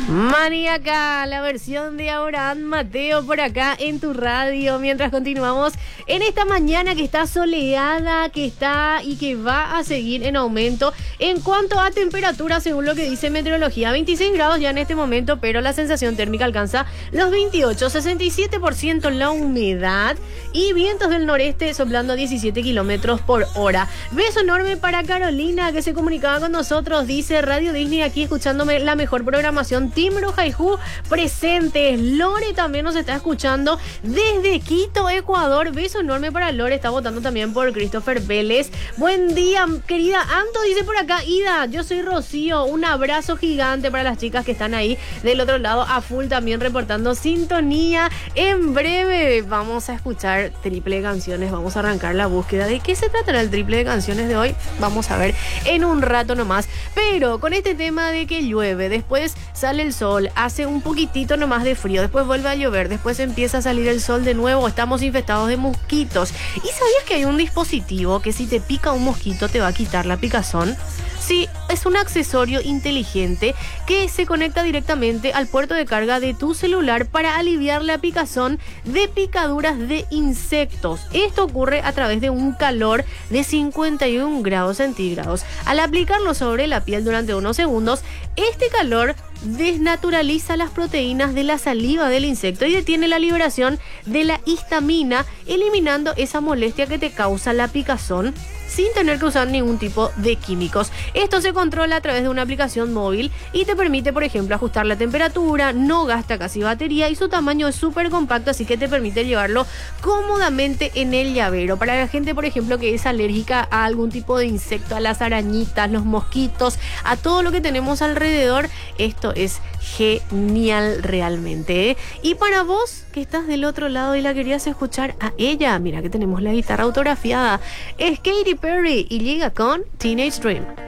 Maníaca, la versión de Abraham Mateo por acá en tu radio, mientras continuamos en esta mañana que está soleada, que está y que va a seguir en aumento en cuanto a temperatura, según lo que dice meteorología. 26 grados ya en este momento, pero la sensación térmica alcanza los 28, 67% la humedad y vientos del noreste soplando a 17 kilómetros por hora. Beso enorme para Carolina, que se comunicaba con nosotros, dice Radio Disney aquí escuchándome la mejor programación. Team Rojaiju presentes. Lore también nos está escuchando desde Quito, Ecuador. Beso enorme para Lore. Está votando también por Christopher Vélez. Buen día, querida Anto, dice por acá Ida. Yo soy Rocío. Un abrazo gigante para las chicas que están ahí del otro lado a full también reportando sintonía. En breve vamos a escuchar triple de canciones. Vamos a arrancar la búsqueda. ¿De qué se tratará el triple de canciones de hoy? Vamos a ver en un rato nomás. Pero con este tema de que llueve, después sale el sol, hace un poquitito nomás de frío, después vuelve a llover, después empieza a salir el sol de nuevo, estamos infestados de mosquitos. ¿Y sabías que hay un dispositivo que si te pica un mosquito te va a quitar la picazón? Sí, es un accesorio inteligente que se conecta directamente al puerto de carga de tu celular para aliviar la picazón de picaduras de insectos. Esto ocurre a través de un calor de 51 grados centígrados. Al aplicarlo sobre la piel durante unos segundos, este calor desnaturaliza las proteínas de la saliva del insecto y detiene la liberación de la histamina, eliminando esa molestia que te causa la picazón sin tener que usar ningún tipo de químicos. Esto se controla a través de una aplicación móvil y te permite, por ejemplo, ajustar la temperatura, no gasta casi batería y su tamaño es súper compacto, así que te permite llevarlo cómodamente en el llavero. Para la gente, por ejemplo, que es alérgica a algún tipo de insecto, a las arañitas, los mosquitos, a todo lo que tenemos alrededor, esto es genial realmente, ¿eh? Y para vos que estás del otro lado y la querías escuchar a ella, mira que tenemos la guitarra autografiada, es Katy Perry y llega con Teenage Dream.